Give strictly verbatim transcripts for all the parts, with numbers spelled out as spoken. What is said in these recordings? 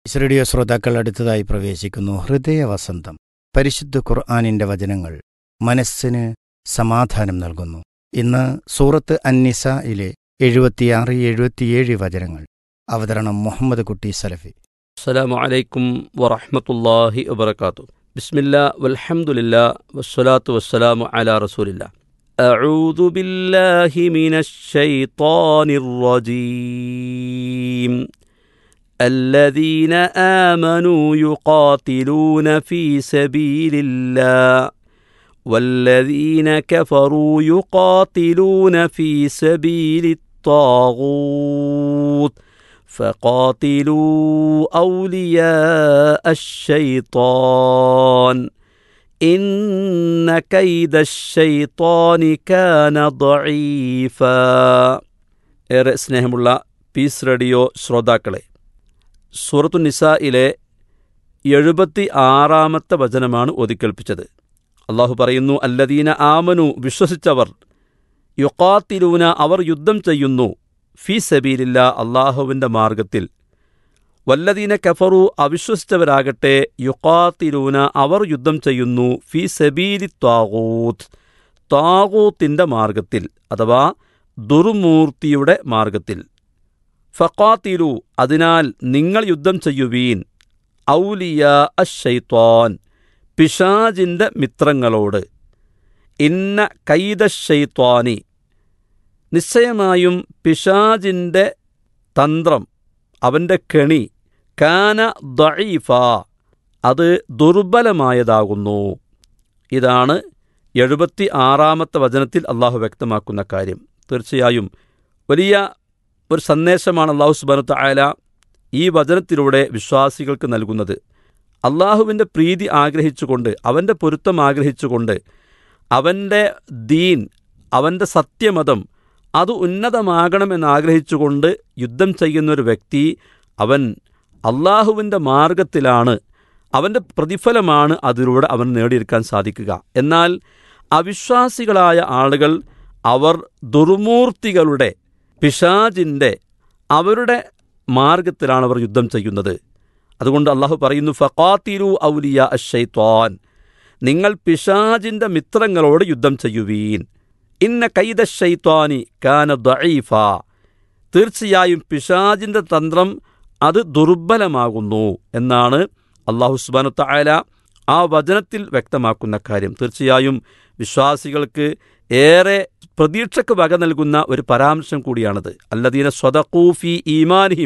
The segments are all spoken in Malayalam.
റേഡിയോ ശ്രോതാക്കൾ അടുത്തതായി പ്രവേശിക്കുന്നു ഹൃദയവസന്തം. പരിശുദ്ധ ഖുർആനിന്റെ വചനങ്ങൾ മനസ്സിന് സമാധാനം നൽകുന്നു. ഇന്ന് സൂറത്ത് അന്നിസയിലെ എഴുപത്തിയാറ് എഴുപത്തിയേഴ് വചനങ്ങൾ. അവതരണം മുഹമ്മദ് കുട്ടി സലഫി. അസ്സലാമു അലൈക്കും വറഹ്മത്തുള്ളാഹി വബറകാതുഹു. ബിസ്മില്ലാ വൽഹംദുലില്ലാ വസ്സലാത്തു വസ്സലാമു അലാ റസൂലില്ലാ. അഊദു ബില്ലാഹി മിനശ് ശൈത്വാനിർ റജീം. الذين آمنوا يقاتلون في سبيل الله والذين كفروا يقاتلون في سبيل الطاغوت فقاتلوا أولياء الشيطان إن كيد الشيطان كان ضعيفا. ഏറെ സ്നേഹമുള്ള പീസ് റേഡിയോ ശ്രോതാക്കളെ, സൂറത്തു നിസായിലെ എഴുപത്തി ആറാമത്തെ വചനമാണ് ഓതിക്കേൾപ്പിച്ചത്. അള്ളാഹു പറയുന്നു, അല്ലദീന ആമനു, വിശ്വസിച്ചവർ, യുഖാത്തിലൂന, അവർ യുദ്ധം ചെയ്യുന്നു, ഫീ സബീലില്ലാ, അള്ളാഹുവിൻ്റെ മാർഗത്തിൽ, വല്ലദീന കഫറു, അവിശ്വസിച്ചവരാകട്ടെ, യുഖാത്തിലൂന, അവർ യുദ്ധം ചെയ്യുന്നു, ഫീ സബീലി ത്വാഗൂത്ത്, ത്വാഗൂത്തിൻ്റെ മാർഗത്തിൽ അഥവാ ദുർമൂർത്തിയുടെ മാർഗത്തിൽ. ഫഖാത്തിലു, അതിനാൽ നിങ്ങൾ യുദ്ധം ചെയ്യുവീൻ, ഔലിയാ അശ്ശൈത്വാൻ, പിശാചിൻ്റെ മിത്രങ്ങളോട്. ഇന്ന കൈദ ശൈത്വാനി, നിശ്ചയമായും പിശാചിൻ്റെ തന്ത്രം, അവൻ്റെ കെണി, കാന ദഈഫ, അത് ദുർബലമായതാകുന്നു. ഇതാണ് എഴുപത്തി ആറാമത്തെ വചനത്തിൽ അള്ളാഹു വ്യക്തമാക്കുന്ന കാര്യം. തീർച്ചയായും വലിയ ഒരു സന്ദേശമാണ് അല്ലാഹു സുബ്ഹാനഹു തആല ഈ വചനത്തിലൂടെ വിശ്വാസികൾക്ക് നൽകുന്നത്. അള്ളാഹുവിൻ്റെ പ്രീതി ആഗ്രഹിച്ചുകൊണ്ട്, അവൻ്റെ പൊരുത്തം ആഗ്രഹിച്ചുകൊണ്ട്, അവൻ്റെ ദീൻ, അവൻ്റെ സത്യമതം അത് ഉന്നതമാകണമെന്നാഗ്രഹിച്ചുകൊണ്ട് യുദ്ധം ചെയ്യുന്നൊരു വ്യക്തി, അവൻ അള്ളാഹുവിൻ്റെ മാർഗത്തിലാണ്, അവൻ്റെ പ്രതിഫലമാണ് അതിലൂടെ അവൻ നേടിയെടുക്കാൻ സാധിക്കുക. എന്നാൽ അവിശ്വാസികളായ ആളുകൾ, അവർ ദുർമൂർത്തികളുടെ, പിശാചിൻ്റെ, അവരുടെ മാർഗത്തിലാണ് അവർ യുദ്ധം ചെയ്യുന്നത്. അതുകൊണ്ട് അള്ളാഹു പറയുന്നു, ഫഖാത്തിലു ഔലിയാ അശ്ശൈത്വാൻ, നിങ്ങൾ പിശാചിൻ്റെ മിത്രങ്ങളോട് യുദ്ധം ചെയ്യുവീൻ. ഇന്ന കൈദ ശൈത്വാനി കാന ദഈഫ, തീർച്ചയായും പിശാചിൻ്റെ തന്ത്രം അത് ദുർബലമാകുന്നു എന്നാണ് അല്ലാഹു സുബ്ഹാനഹു തആല ആ വചനത്തിൽ വ്യക്തമാക്കുന്ന കാര്യം. തീർച്ചയായും വിശ്വാസികൾക്ക് ഏറെ പ്രതീക്ഷയ്ക്ക് വക നൽകുന്ന ഒരു പരാമർശം കൂടിയാണത്. അല്ലദീന സ്വദഖൂ ഫീ ഈമാനിഹിം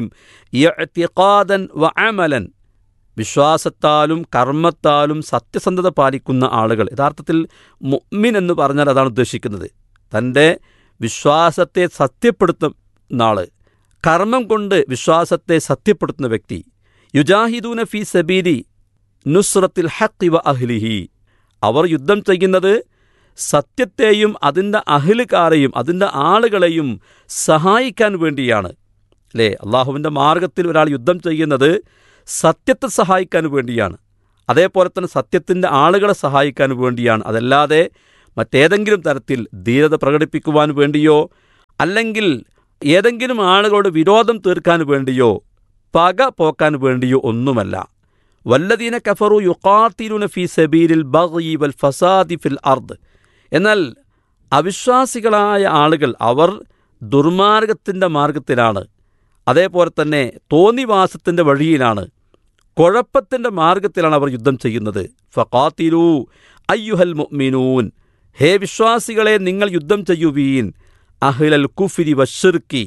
ഇഅ്തിഖാദൻ വഅമലൻ, വിശ്വാസത്താലും കർമ്മത്താലും സത്യസന്ധത പാലിക്കുന്ന ആളുകൾ. യഥാർത്ഥത്തിൽ മുഅ്മിൻ എന്ന് പറഞ്ഞാൽ അതാണ് ഉദ്ദേശിക്കുന്നത്. തൻ്റെ വിശ്വാസത്തെ സത്യപ്പെടുത്തുന്ന ആൾ, കർമ്മം കൊണ്ട് വിശ്വാസത്തെ സത്യപ്പെടുത്തുന്ന വ്യക്തി. യുജാഹിദൂന ഫീ സബീലി നുസ്റത്തിൽ ഹഖ് വ അഹ്ലിഹി, അവർ യുദ്ധം ചെയ്യുന്നത് സത്യത്തെയും അതിൻ്റെ അഹ്ലുകാരെയും അതിൻ്റെ ആളുകളെയും സഹായിക്കാൻ വേണ്ടിയാണ്. അല്ലേ, അള്ളാഹുവിൻ്റെ മാർഗത്തിൽ ഒരാൾ യുദ്ധം ചെയ്യുന്നത് സത്യത്തെ സഹായിക്കാൻ വേണ്ടിയാണ്. അതേപോലെ തന്നെ സത്യത്തിൻ്റെ ആളുകളെ സഹായിക്കാൻ വേണ്ടിയാണ്. അതല്ലാതെ മറ്റേതെങ്കിലും തരത്തിൽ ധീരത പ്രകടിപ്പിക്കുവാൻ വേണ്ടിയോ, അല്ലെങ്കിൽ ഏതെങ്കിലും ആളുകളോട് വിരോധം തീർക്കാൻ വേണ്ടിയോ, പക പോക്കാൻ വേണ്ടിയോ ഒന്നുമല്ല. വല്ലദീന കഫറു യുഖാത്തിലൂന ഫീ സബീലിൽ ബഗ്യി വൽ ഫസാദി ഫിൽ അർദ്, എന്നാൽ അവിശ്വാസികളായ ആളുകൾ, അവർ ദുർമാർഗത്തിൻ്റെ മാർഗത്തിലാണ്, അതേപോലെ തന്നെ തോന്നിവാസത്തിൻ്റെ വഴിയിലാണ്, കുഴപ്പത്തിൻ്റെ മാർഗത്തിലാണ് അവർ യുദ്ധം ചെയ്യുന്നത്. ഫഖാത്തിലു അയ്യുഹൽ മുഅ്മിനൂൻ, ഹേ വിശ്വാസികളെ, നിങ്ങൾ യുദ്ധം ചെയ്യുവീൻ, അഹ്ലൽ കുഫ്രി വശിർക്കി,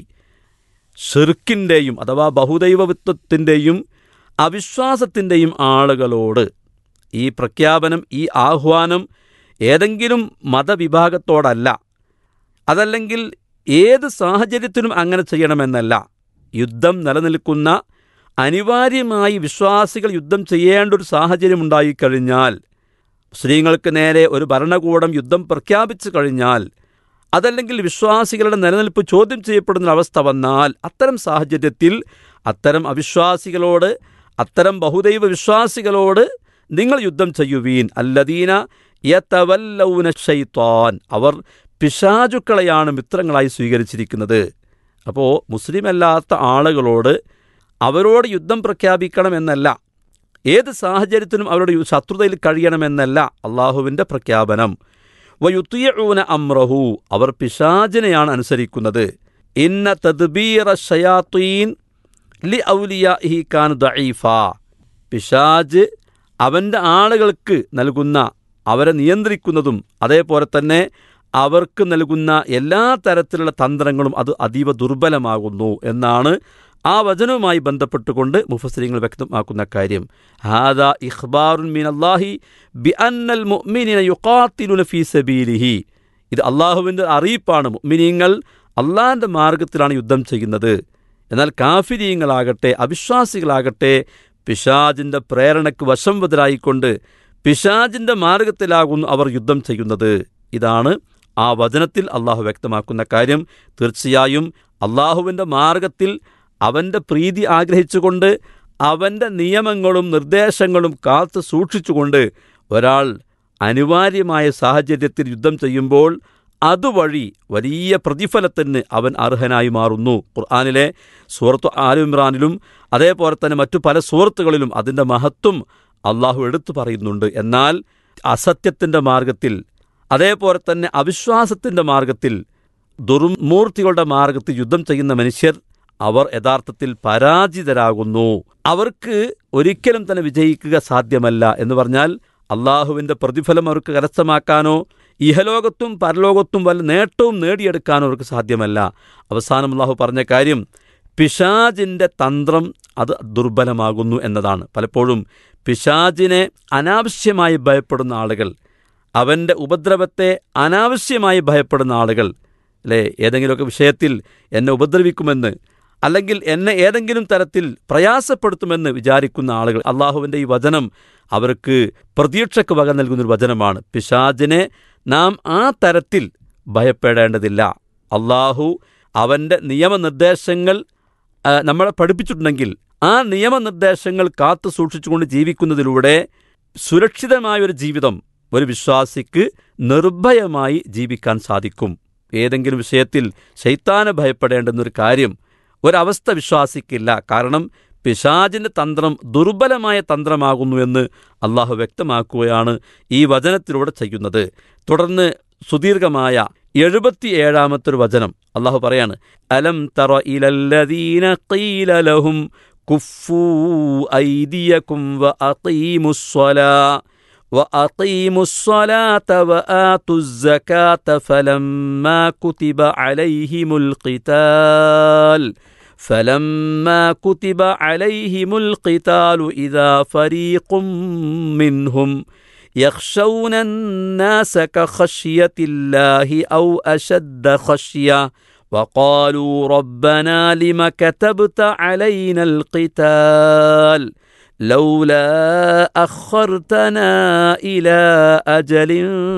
ഷിർക്കിൻ്റെയും അഥവാ ബഹുദൈവത്വത്തിൻ്റെയും അവിശ്വാസത്തിൻ്റെയും ആളുകളോട്. ഈ പ്രഖ്യാപനം, ഈ ആഹ്വാനം ഏതെങ്കിലും മതവിഭാഗത്തോടല്ല, അതല്ലെങ്കിൽ ഏത് സാഹചര്യത്തിനും അങ്ങനെ ചെയ്യണമെന്നല്ല. യുദ്ധം നിലനിൽക്കുന്ന, അനിവാര്യമായി വിശ്വാസികൾ യുദ്ധം ചെയ്യേണ്ട ഒരു സാഹചര്യം ഉണ്ടായിക്കഴിഞ്ഞാൽ, മുസ്ലിങ്ങൾക്ക് നേരെ ഒരു ഭരണകൂടം യുദ്ധം പ്രഖ്യാപിച്ചു കഴിഞ്ഞാൽ, അതല്ലെങ്കിൽ വിശ്വാസികളുടെ നിലനിൽപ്പ് ചോദ്യം ചെയ്യപ്പെടുന്ന അവസ്ഥ വന്നാൽ, അത്തരം സാഹചര്യത്തിൽ അത്തരം അവിശ്വാസികളോട്, അത്തരം ബഹുദൈവ വിശ്വാസികളോട് നിങ്ങൾ യുദ്ധം ചെയ്യുവീൻ. അല്ലദീന യതവല്ലൗന ശൈത്വാൻ, അവർ പിശാചുക്കളെയാണ് മിത്രങ്ങളായി സ്വീകരിച്ചിരിക്കുന്നത്. അപ്പോൾ മുസ്ലിമല്ലാത്ത ആളുകളോട് അവരോട് യുദ്ധം പ്രഖ്യാപിക്കണമെന്നല്ല, ഏത് സാഹചര്യത്തിലും അവരുടെ ശത്രുതയിൽ കഴിയണമെന്നല്ല അള്ളാഹുവിൻ്റെ പ്രഖ്യാപനം. വയുത്തിയൂന അമ്രഹു, അവർ പിശാചിനെയാണ് അനുസരിക്കുന്നത്. ഇന്ന തദ്ബീറ ഷയാത്തീൻ ലി ഔലിയാഇഹി കാന ദഈഫ, പിശാജ് അവൻ്റെ ആളുകൾക്ക് നൽകുന്ന, അവരെ നിയന്ത്രിക്കുന്നതും അതേപോലെ തന്നെ അവർക്ക് നൽകുന്ന എല്ലാ തരത്തിലുള്ള തന്ത്രങ്ങളും അത് അതീവ ദുർബലമാകുന്നു എന്നാണ് ആ വചനവുമായി ബന്ധപ്പെട്ടുകൊണ്ട് മുഫസ്സിരീങ്ങൾ വ്യക്തമാക്കുന്ന കാര്യം. ഹാദാ ഇഖ്ബാറുൻ മിനല്ലാഹി ബിഅന്നൽ മുഅ്മിനീന യുഖാതിലുന ഫീ സബീലിഹി, ഇത് അള്ളാഹുവിൻ്റെ അറിയിപ്പാണ്. മുഅ്മിനീങ്ങൾ അള്ളാഹിൻ്റെ മാർഗത്തിലാണ് യുദ്ധം ചെയ്യുന്നത്. എന്നാൽ കാഫിരീങ്ങളാകട്ടെ, അവിശ്വാസികളാകട്ടെ, പിശാചിൻ്റെ പ്രേരണയ്ക്ക് വശംവദരായിക്കൊണ്ട് പിശാചിൻ്റെ മാർഗത്തിലാകുന്നു അവർ യുദ്ധം ചെയ്യുന്നത്. ഇതാണ് ആ വചനത്തിൽ അള്ളാഹു വ്യക്തമാക്കുന്ന കാര്യം. തീർച്ചയായും അള്ളാഹുവിൻ്റെ മാർഗത്തിൽ അവൻ്റെ പ്രീതി ആഗ്രഹിച്ചുകൊണ്ട് അവൻ്റെ നിയമങ്ങളും നിർദ്ദേശങ്ങളും കാത്തു സൂക്ഷിച്ചുകൊണ്ട് ഒരാൾ അനിവാര്യമായ സാഹചര്യത്തിൽ യുദ്ധം ചെയ്യുമ്പോൾ അതുവഴി വലിയ പ്രതിഫലത്തിന് അവൻ അർഹനായി മാറുന്നു. ഖുർആനിലെ സൂറത്ത് ആൽ ഇമ്രാനിലും അതേപോലെ തന്നെ മറ്റു പല സൂറത്തുകളിലും അതിൻ്റെ മഹത്വം അള്ളാഹു എടുത്തു പറയുന്നുണ്ട്. എന്നാൽ അസത്യത്തിൻ്റെ മാർഗത്തിൽ, അതേപോലെ തന്നെ അവിശ്വാസത്തിൻ്റെ മാർഗത്തിൽ, ദുർമൂർത്തികളുടെ മാർഗത്തിൽ യുദ്ധം ചെയ്യുന്ന മനുഷ്യർ അവർ യഥാർത്ഥത്തിൽ പരാജിതരാകുന്നു. അവർക്ക് ഒരിക്കലും തന്നെ വിജയിക്കുക സാധ്യമല്ല. എന്ന് പറഞ്ഞാൽ അള്ളാഹുവിൻ്റെ പ്രതിഫലം അവർക്ക് കരസ്ഥമാക്കാനോ ഇഹലോകത്തും പരലോകത്തും വല്ല നേട്ടവും നേടിയെടുക്കാനോ അവർക്ക് സാധ്യമല്ല. അവസാനം അള്ളാഹു പറഞ്ഞ കാര്യം, പിശാചിൻ്റെ തന്ത്രം അത് ദുർബലമാകുന്നു എന്നതാണ്. പലപ്പോഴും പിശാചിനെ അനാവശ്യമായി ഭയപ്പെടുന്ന ആളുകൾ, അവൻ്റെ ഉപദ്രവത്തെ അനാവശ്യമായി ഭയപ്പെടുന്ന ആളുകൾ, അല്ലേ, ഏതെങ്കിലുമൊക്കെ വിഷയത്തിൽ എന്നെ ഉപദ്രവിക്കുമെന്ന് അല്ലെങ്കിൽ എന്നെ ഏതെങ്കിലും തരത്തിൽ പ്രയാസപ്പെടുത്തുമെന്ന് വിചാരിക്കുന്ന ആളുകൾ, അള്ളാഹുവിൻ്റെ ഈ വചനം അവർക്ക് പ്രതീക്ഷയ്ക്ക് വക നൽകുന്നൊരു വചനമാണ്. പിശാചിനെ നാം ആ തരത്തിൽ ഭയപ്പെടേണ്ടതില്ല. അള്ളാഹു അവൻ്റെ നിയമനിർദ്ദേശങ്ങൾ നമ്മളെ പഠിപ്പിച്ചിട്ടുണ്ടെങ്കിൽ ആ നിയമനിർദ്ദേശങ്ങൾ കാത്തു സൂക്ഷിച്ചുകൊണ്ട് ജീവിക്കുന്നതിലൂടെ സുരക്ഷിതമായൊരു ജീവിതം ഒരു വിശ്വാസിക്ക് നിർഭയമായി ജീവിക്കാൻ സാധിക്കും. ഏതെങ്കിലും വിഷയത്തിൽ ശൈത്താനെ ഭയപ്പെടേണ്ടുന്നൊരു കാര്യം ഒരവസ്ഥ വിശ്വാസിക്കില്ല. കാരണം പിശാചിൻ്റെ തന്ത്രം ദുർബലമായ തന്ത്രമാകുന്നു എന്ന് അള്ളാഹു വ്യക്തമാക്കുകയാണ് ഈ വചനത്തിലൂടെ ചെയ്യുന്നത്. തുടർന്ന് സുദീർഘമായ എഴുപത്തി ഏഴാമത്തൊരു വചനം അള്ളാഹു പറയാണ്, അലം തറ ഇലല്ലദീന ഖീല ലഹും കുഫൂ ഐദിയകും വഅഖീമുസ്സലാ വഅഖീമുസ്സലാത വആതുസ്സകാത ഫലമ്മാ കുതിബ അലൈഹിമുൽ ഖിതാൽ فلما كتب عليهم القتال إذا فريق منهم يخشون الناس كخشية الله أو أشد خشية وقالوا ربنا لم كتبت علينا القتال لولا أخرتنا إلى أجل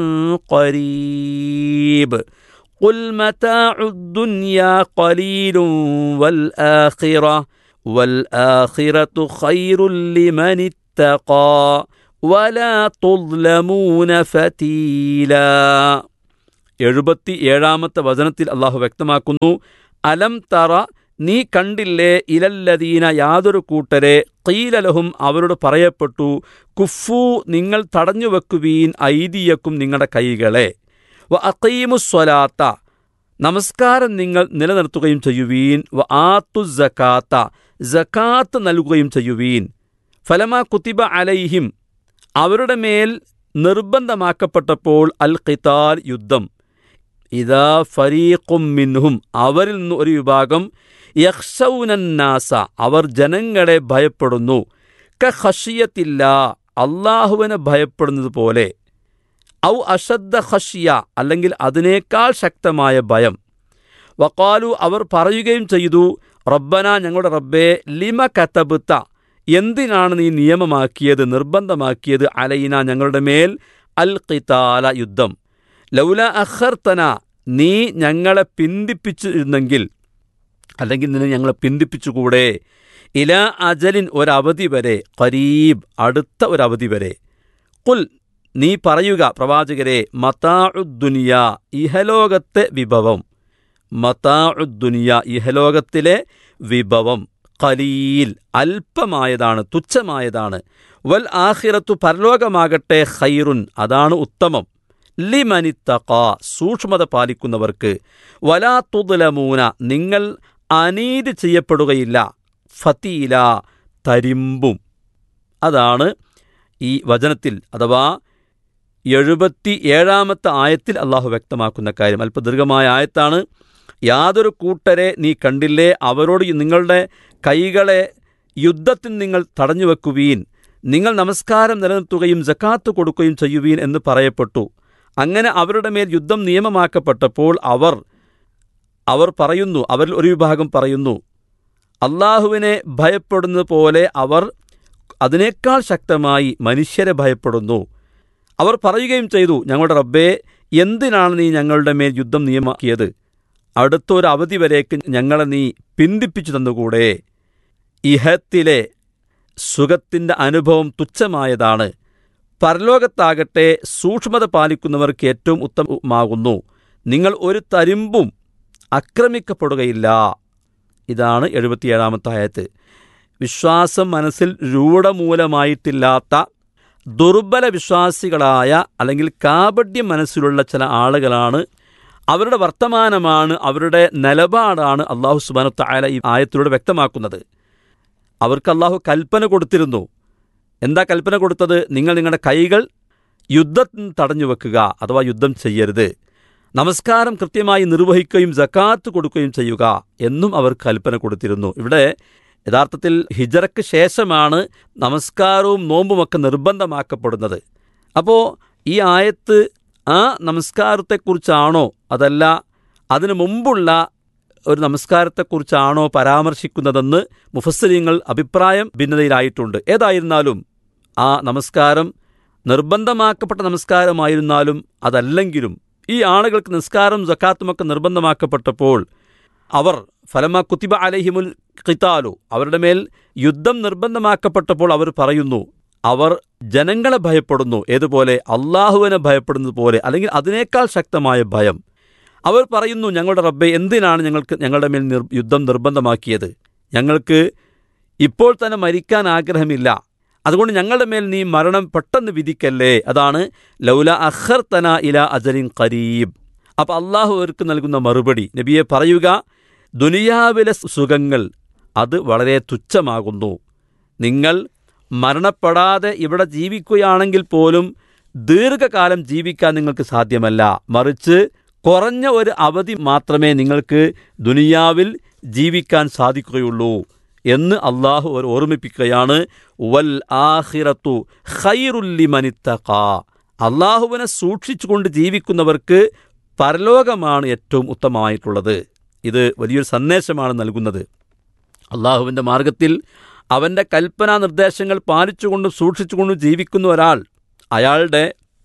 قريب قل متاع الدنيا قليل والآخرة والآخرة خير لمن اتقى ولا تظلمون فتيلا. എഴുപത്തി ഏഴാമത്തെ വചനത്തിൽ അള്ളാഹു വ്യക്തമാക്കുന്നു, അലം തറ, നീ കണ്ടില്ലേ, ഇലല്ലദീന, യാതൊരു കൂട്ടരെ, ഖീലലഹും, അവരോട് പറയപ്പെട്ടു, കുഫു, നിങ്ങൾ തടഞ്ഞുവെക്കുവീൻ, ഐദിയക്കും, നിങ്ങളുടെ കൈകളെ, വ അഖീമുസ്സലാത്ത, നമസ്കാരം നിങ്ങൾ നിലനിർത്തുകയും ചെയ്യുവീൻ, വ ആത്തു സകാത്ത, സകാത്ത് നൽകുകയും ചെയ്യുവീൻ, ഫലമാ കുതിബ അലൈഹിം, അവരുടെ മേൽ നിർബന്ധമാക്കപ്പെട്ടപ്പോൾ, അൽ ഖിതാൽ, യുദ്ധം, ഇദാ ഫരീഖും മിൻഹും, അവരിൽ നിന്ന് ഒരു വിഭാഗം, യഖ്ശൗനന്നാസ, അവർ ജനങ്ങളെ ഭയപ്പെടുന്നു, ക ഖശിയത്തില്ല, അള്ളാഹുവിനെ ഭയപ്പെടുന്നത് പോലെ, ഔ അഷദ്ദ ഖശിയ, അല്ലെങ്കിൽ അതിനേക്കാൾ ശക്തമായ ഭയം. വഖാലു, അവർ പറയുകയും ചെയ്തു, റബ്ബന, ഞങ്ങളുടെ റബ്ബേ, ലിമ കതബ്ത, എന്തിനാണ് നീ നിയമമാക്കിയത്, നിർബന്ധമാക്കിയത്, അലൈന, ഞങ്ങളുടെ മേൽ, അൽ ഖിതാല, യുദ്ധം, ലൗല അഖർതന, നീ ഞങ്ങളെ പിന്തിപ്പിച്ചിരുന്നെങ്കിൽ, അല്ലെങ്കിൽ നിന്നെ ഞങ്ങളെ പിന്തിപ്പിച്ചുകൂടെ, ഇല അജലിൻ, ഒരവധി വരെ, ഖരീബ്, അടുത്ത ഒരവധി വരെ. ഖുൽ, നീ പറയുക പ്രവാചകരെ, മതാഉദ്ദുനിയ, ഇഹലോകത്തെ വിഭവം, മതാഉദ്ദുനിയ, ഇഹലോകത്തിലെ വിഭവം, ഖലീൽ അല്പമായതാണ്, തുച്ഛമായതാണ്. വൽ ആഖിറത്തു പരലോകമാകട്ടെ ഖൈറുൻ അതാണ് ഉത്തമം. ലിമനിത്തഖാ സൂക്ഷ്മത പാലിക്കുന്നവർക്ക്. വലാ തുദ്ലമൂന നിങ്ങൾ അനീതി ചെയ്യപ്പെടുകയില്ല. ഫതീല തരിമ്പും. അതാണ് ഈ വചനത്തിൽ അഥവാ എഴുപത്തി ഏഴാമത്തെ ആയത്തിൽ അള്ളാഹു വ്യക്തമാക്കുന്ന കാര്യം. അല്പ ദീർഘമായ ആയത്താണ്. യാതൊരു കൂട്ടരെ നീ കണ്ടില്ലേ, അവരോട് നിങ്ങളുടെ കൈകളെ യുദ്ധത്തിൽ നിങ്ങൾ തടഞ്ഞു വെക്കുവീൻ, നിങ്ങൾ നമസ്കാരം നിലനിർത്തുകയും സക്കാത്ത് കൊടുക്കുകയും ചെയ്യുവീൻ എന്ന് പറയപ്പെട്ടു. അങ്ങനെ അവരുടെ മേൽ യുദ്ധം നിയമമാക്കപ്പെട്ടപ്പോൾ അവർ അവർ പറയുന്നു, അവരിൽ ഒരു വിഭാഗം പറയുന്നു, അള്ളാഹുവിനെ ഭയപ്പെടുന്നത് പോലെ അവർ അതിനേക്കാൾ ശക്തമായി മനുഷ്യരെ ഭയപ്പെടുന്നു. അവർ പറയുകയും ചെയ്തു, ഞങ്ങളുടെ റബ്ബേ, എന്തിനാണ് നീ ഞങ്ങളുടെ മേൽ യുദ്ധം നിയമമാക്കിയത്? അടുത്തൊരു അവധി വരേക്ക് ഞങ്ങളെ നീ പിന്തിപ്പിച്ചു തന്നുകൂടെ? ഇഹത്തിലെ സുഖത്തിൻ്റെ അനുഭവം തുച്ഛമായതാണ്, പരലോകത്താകട്ടെ സൂക്ഷ്മത പാലിക്കുന്നവർക്ക് ഏറ്റവും ഉത്തമമാകുന്നു. നിങ്ങൾ ഒരു തരിമ്പും ആക്രമിക്കപ്പെടുകയില്ല. ഇതാണ് എഴുപത്തിയേഴാമത്തെ ആയത്ത്. വിശ്വാസം മനസ്സിൽ രൂഢമൂലമായിട്ടില്ലാത്ത ദുർബല വിശ്വാസികളായ അല്ലെങ്കിൽ കാപട്യം മനസ്സിലുള്ള ചില ആളുകളാണ്, അവരുടെ വർത്തമാനമാണ്, അവരുടെ നിലപാടാണ് അള്ളാഹു സുബ്ഹാനഹു തആല ഈ ആയത്തിലൂടെ വ്യക്തമാക്കുന്നത്. അവർക്ക് അള്ളാഹു കൽപ്പന കൊടുത്തിരുന്നു. എന്താ കൽപ്പന കൊടുത്തത്? നിങ്ങൾ നിങ്ങളുടെ കൈകൾ യുദ്ധത്തിന് തടഞ്ഞു വെക്കുക, അഥവാ യുദ്ധം ചെയ്യരുത്. നമസ്കാരം കൃത്യമായി നിർവഹിക്കുകയും സക്കാത്ത് കൊടുക്കുകയും ചെയ്യുക എന്നും അവർ കൽപ്പന കൊടുത്തിരുന്നു. ഇവിടെ യഥാർത്ഥത്തിൽ ഹിജറയ്ക്ക് ശേഷമാണ് നമസ്കാരവും നോമ്പുമൊക്കെ നിർബന്ധമാക്കപ്പെടുന്നത്. അപ്പോൾ ഈ ആയത്ത് ആ നമസ്കാരത്തെക്കുറിച്ചാണോ അതല്ല അതിനു മുമ്പുള്ള ഒരു നമസ്കാരത്തെക്കുറിച്ചാണോ പരാമർശിക്കുന്നതെന്ന് മുഫസ്സിരീങ്ങൾ അഭിപ്രായം ഭിന്നതയിലായിട്ടുണ്ട്. ഏതായിരുന്നാലും ആ നമസ്കാരം നിർബന്ധമാക്കപ്പെട്ട നമസ്കാരമായിരുന്നാലും അതല്ലെങ്കിലും ഈ ആളുകൾക്ക് നിസ്കാരം സക്കാത്തുമൊക്കെ നിർബന്ധമാക്കപ്പെട്ടപ്പോൾ അവർ ഫലമ കുത്തിബ അലൈഹിമുൽ ഖിതാലു അവരുടെ മേൽ യുദ്ധം നിർബന്ധമാക്കപ്പെട്ടപ്പോൾ അവർ പറയുന്നു, അവർ ജനങ്ങളെ ഭയപ്പെടുന്നു. ഏതുപോലെ? അള്ളാഹുവിനെ ഭയപ്പെടുന്നത് പോലെ, അല്ലെങ്കിൽ അതിനേക്കാൾ ശക്തമായ ഭയം. അവർ പറയുന്നു, ഞങ്ങളുടെ റബ്ബേ, എന്തിനാണ് ഞങ്ങൾക്ക് ഞങ്ങളുടെ മേൽ നിർ യുദ്ധം നിർബന്ധമാക്കിയത്? ഞങ്ങൾക്ക് ഇപ്പോൾ തന്നെ മരിക്കാൻ ആഗ്രഹമില്ല, അതുകൊണ്ട് ഞങ്ങളുടെ മേൽ നീ മരണം പെട്ടെന്ന് വിധിക്കല്ലേ. അതാണ് ലൗല അഖർതന ഇല അജലിൻ ഖരീബ്. അപ്പം അള്ളാഹു അവർക്ക് നൽകുന്ന മറുപടി, നബിയെ പറയുക, ദുനിയാവിലെ സുഖങ്ങൾ അത് വളരെ തുച്ഛമാകുന്നു. നിങ്ങൾ മരണപ്പെടാതെ ഇവിടെ ജീവിക്കുകയാണെങ്കിൽ പോലും ദീർഘകാലം ജീവിക്കാൻ നിങ്ങൾക്ക് സാധ്യമല്ല. മറിച്ച് കുറഞ്ഞ ഒരു അവധി മാത്രമേ നിങ്ങൾക്ക് ദുനിയാവിൽ ജീവിക്കാൻ സാധിക്കുകയുള്ളൂ എന്ന് അള്ളാഹു അവർ ഓർമ്മിപ്പിക്കുകയാണ്. വൽ ആഖിറത്തു ഖൈറുൽ ലിമനിത്തഖാ. അള്ളാഹുവിനെ സൂക്ഷിച്ചുകൊണ്ട് ജീവിക്കുന്നവർക്ക് പരലോകമാണ് ഏറ്റവും ഉത്തമമായിട്ടുള്ളത്. ഇത് വലിയൊരു സന്ദേശമാണ് നൽകുന്നത്. അള്ളാഹുവിൻ്റെ മാർഗത്തിൽ അവൻ്റെ കൽപ്പനാ നിർദ്ദേശങ്ങൾ പാലിച്ചുകൊണ്ടും സൂക്ഷിച്ചുകൊണ്ടും ജീവിക്കുന്ന ഒരാൾ, അയാളുടെ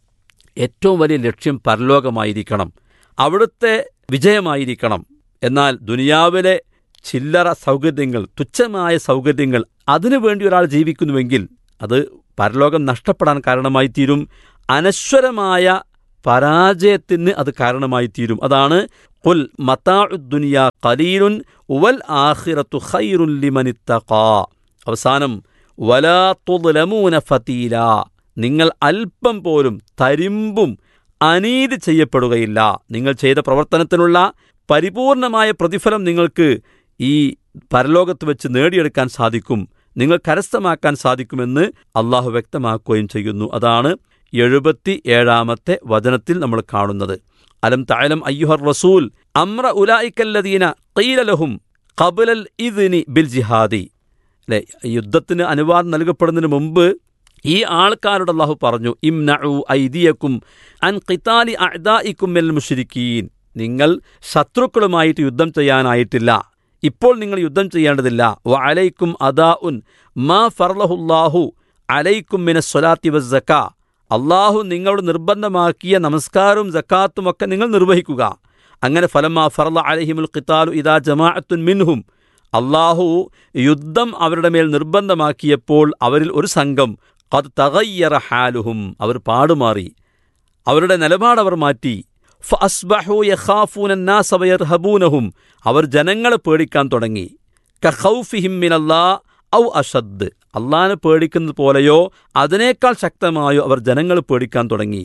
ഏറ്റവും വലിയ ലക്ഷ്യം പരലോകമായിരിക്കണം, അവിടുത്തെ വിജയമായിരിക്കണം. എന്നാൽ ദുനിയാവിലെ ചില്ലറ സൗകര്യങ്ങൾ, തുച്ഛമായ സൗകര്യങ്ങൾ, അതിനുവേണ്ടി ഒരാൾ ജീവിക്കുന്നുവെങ്കിൽ അത് പരലോകം നഷ്ടപ്പെടാൻ കാരണമായി തീരും. അനശ്വരമായ പരാജയത്തിന് അത് കാരണമായി തീരും. അതാണ് ഖുൽ മതാഉദ് ദുനിയ ഖലീലുൻ വൽ ആഖിറത്തു ഖൈറുൻ ലിമനിത്തഖാ. അവസാനം വലാ തുദ്ലമൂന ഫതീല. നിങ്ങൾ അല്പം പോലും തരിമ്പും അനീതി ചെയ്യപ്പെടുകയില്ല. നിങ്ങൾ ചെയ്ത പ്രവർത്തനത്തിനുള്ള പരിപൂർണമായ പ്രതിഫലം നിങ്ങൾക്ക് ഈ പരലോകത്ത് വെച്ച് നേടിയെടുക്കാൻ സാധിക്കും, നിങ്ങൾ കരസ്ഥമാക്കാൻ സാധിക്കുമെന്ന് അള്ളാഹു വ്യക്തമാക്കുകയും ചെയ്യുന്നു. അതാണ് എഴുപത്തി ഏഴാമത്തെ വചനത്തിൽ നമ്മൾ കാണുന്നത്. അലം തഅലം അയ്യുഹർ റസൂൽ അംറ ഉലൈകല്ലദീന ഖീല ലഹും ഖബ്ലൽ ഇദ്നി ബിൽ ജിഹാദി. അല്ലേ, യുദ്ധത്തിന് അനുവാദം നൽകപ്പെടുന്നതിന് മുമ്പ് ഈ ആൾക്കാരോട് അല്ലാഹു പറഞ്ഞു, ഇംനഉ ഐദിയക്കും അൻ ഖിതാലി അഅദാഇക്കും മിനൽ മുശ്രിക്കീൻ. നിങ്ങൾ ശത്രുക്കളുമായിട്ട് യുദ്ധം ചെയ്യാനായിട്ടില്ല, ഇപ്പോൾ നിങ്ങൾ യുദ്ധം ചെയ്യേണ്ടതില്ല. വ അലൈക്കും അദാഉൻ മാ ഫർളഹുല്ലാഹു അലൈക്കും മിനസ് സ്വലാത്തി വസ്സക്കാ. അള്ളാഹു നിങ്ങളോട് നിർബന്ധമാക്കിയ നമസ്കാരവും സക്കാത്തും ഒക്കെ നിങ്ങൾ നിർവഹിക്കുക. അങ്ങനെ ഫലമാ ഫർള അലൈഹിമുൽ ഖിതാലു ഇദാ ജമാഅത്തുൻ മിൻഹും. അള്ളാഹു യുദ്ധം അവരുടെ മേൽ നിർബന്ധമാക്കിയപ്പോൾ അവരിൽ ഒരു സംഘം ഖദ് തഗയ്യറ ഹാലുഹും, അവർ പാടുമാറി, അവരുടെ നിലപാട് അവർ മാറ്റി. ഫഅസ്ബഹു യഖാഫൂന അന്നാസ വയർഹബൂനഹും, അവർ ജനങ്ങളെ പേടിക്കാൻ തുടങ്ങി. കഖൗഫിഹിം മിനല്ലാഹ് ഔ അഷദ്, അള്ളാഹിനെ പേടിക്കുന്നത് പോലെയോ അതിനേക്കാൾ ശക്തമായോ അവർ ജനങ്ങൾ പേടിക്കാൻ തുടങ്ങി.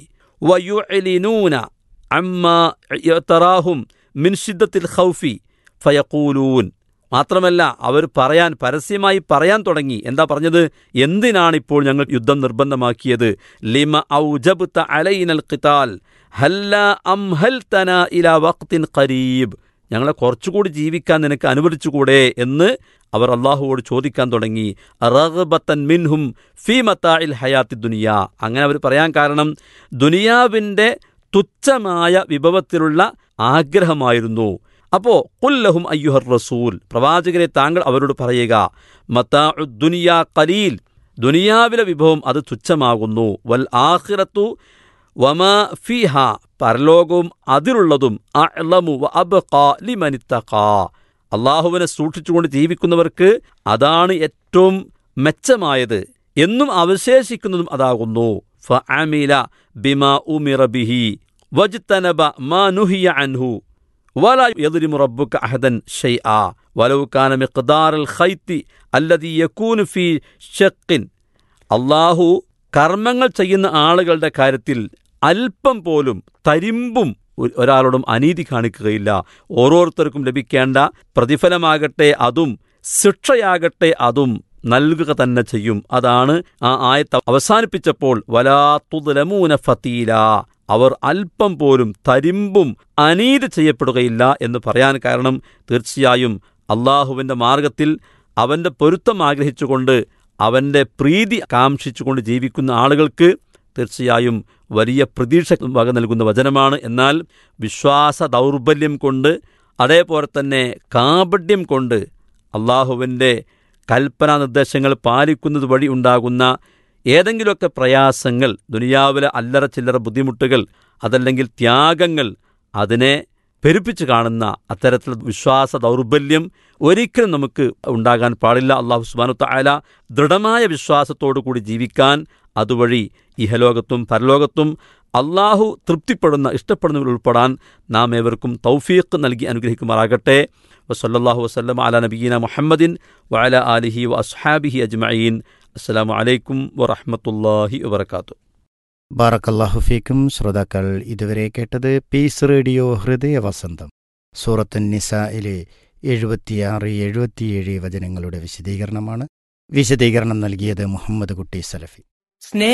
വയുഅ്ലിനൂന അമ്മാ യതറാഹും മിൻ ശിദ്ദത്തിൽ ഖൗഫി ഫയഖൂലൂൻ, മാത്രമല്ല അവർ പറയാൻ പരസ്യമായി പറയാൻ തുടങ്ങി. എന്താ പറഞ്ഞത്? എന്തിനാണിപ്പോൾ ഞങ്ങൾ യുദ്ധം നിർബന്ധമാക്കിയത്? ലിമ ഔജബ്ത അലൈനൽ ഖിതാൽ ഹല്ലാ അംഹൽതനാ ഇലാ വഖ്തിൻ ഖരീബ്, ഞങ്ങളെ കുറച്ചുകൂടി ജീവിക്കാൻ നിനക്ക് അനുവദിച്ചുകൂടെ എന്ന് അവർ അള്ളാഹുവോട് ചോദിക്കാൻ തുടങ്ങി. റഗ്ബത്തൻ മിൻഹും ഫീ മതാഇൽ ഹയാത്തി ദുനിയ, അങ്ങനെ അവർ പറയാൻ കാരണം ദുനിയാവിൻ്റെ തുച്ഛമായ വിഭവത്തിലുള്ള ആഗ്രഹമായിരുന്നു. അപ്പോൾ ഖുൽ ലഹും അയ്യുഹർ റസൂൽ, പ്രവാചകരെ താങ്കൾ അവരോട് പറയുക, മതാഉ ദുനിയ ഖലീൽ, ദുനിയാവിലെ വിഭവം അത് തുച്ഛമാകുന്നു. വൽ ആഖിറത്തു വമാ ഫീഹ, പരലോകവും അതിലുള്ളതും അഅ്ലമു വ അബ്ഖാ ലിമനിത്തഖാ, അള്ളാഹുവിനെ സൂക്ഷിച്ചുകൊണ്ട് ജീവിക്കുന്നവർക്ക് അതാണ് ഏറ്റവും മെച്ചമായത്, എന്നും അവശേഷിക്കുന്നതും അതാകുന്നു. ഫഅമില ബിമാ ഉമിറ ബിഹി വജ്തനബ മാ നുഹിയ അൻഹു വലാ യദ്ലിമു റബ്ബുക അഹദൻ ഷൈആ വലൗ കാന മിഖ്ദാറൽ ഖൈത്തി അല്ലദീ യകൂനു ഫീ ശഖ്ഖിൻ, അള്ളാഹു കർമ്മങ്ങൾ ചെയ്യുന്ന ആളുകളുടെ കാര്യത്തിൽ അല്പം പോലും തരിമ്പും ഒരാളോടും അനീതി കാണിക്കുകയില്ല. ഓരോരുത്തർക്കും ലഭിക്കേണ്ട പ്രതിഫലമാകട്ടെ അതും ശിക്ഷയാകട്ടെ അതും നൽകുക തന്നെ ചെയ്യും. അതാണ് ആ ആയത്ത് അവസാനിപ്പിച്ചപ്പോൾ വലാ തുദ്ലമൂന ഫതീല, അവർ അല്പം പോലും തരിമ്പും അനീതി ചെയ്യപ്പെടുകയില്ല എന്ന് പറയാൻ കാരണം തീർച്ചയായും അള്ളാഹുവിൻ്റെ മാർഗത്തിൽ അവൻ്റെ പൊരുത്തം ആഗ്രഹിച്ചുകൊണ്ട് അവൻ്റെ പ്രീതി കാംക്ഷിച്ചുകൊണ്ട് ജീവിക്കുന്ന ആളുകൾക്ക് തീർച്ചയായും വലിയ പ്രതീക്ഷ വക നൽകുന്ന വചനമാണ്. എന്നാൽ വിശ്വാസ ദൗർബല്യം കൊണ്ട് അതേപോലെ തന്നെ കാപഢ്യം കൊണ്ട് അള്ളാഹുവിൻ്റെ കൽപ്പനാ നിർദ്ദേശങ്ങൾ പാലിക്കുന്നത് വഴി ഉണ്ടാകുന്ന ഏതെങ്കിലുമൊക്കെ പ്രയാസങ്ങൾ, ദുനിയാവിലെ അല്ലറ ചില്ലറ ബുദ്ധിമുട്ടുകൾ, അതല്ലെങ്കിൽ ത്യാഗങ്ങൾ, അതിനെ പെരുപ്പിച്ച് കാണുന്ന അത്തരത്തിൽ വിശ്വാസ ദൗർബല്യം ഒരിക്കലും നമുക്ക് ഉണ്ടാകാൻ പാടില്ല. അള്ളാഹു സുബ്ഹാനഹു വ തആല ദൃഢമായ വിശ്വാസത്തോടു കൂടി ജീവിക്കാൻ, അതുവഴി ഇഹലോകത്തും പരലോകത്തും അള്ളാഹു തൃപ്തിപ്പെടുന്ന ഇഷ്ടപ്പെടുന്നവർ ഉൾപ്പെടാൻ നാം ഏവർക്കും തൗഫീഖ് നൽകി അനുഗ്രഹിക്കുമാറാകട്ടെ. വസല്ലല്ലാഹു വസല്ലം അലാ നബിയ്യിന മുഹമ്മദിൻ വഅലാ ആലിഹി വഅസ്ഹാബിഹി അജ്മഈൻ. അസ്സലാമു അലൈക്കും വറഹ്മത്തുള്ളാഹി വബറകാതുഹു. ബാറക്കല്ലാഹു ഫീക്കും. ശ്രോതാക്കൾ ഇതുവരെ കേട്ടത് പീസ് റേഡിയോ ഹൃദയവസന്തം, സൂറത്തുൻ നിസായിലെ എഴുപത്തിയാറ് എഴുപത്തിയേഴ് വചനങ്ങളുടെ വിശദീകരണമാണ്. വിശദീകരണം നൽകിയത് മുഹമ്മദ് കുട്ടി സലഫി.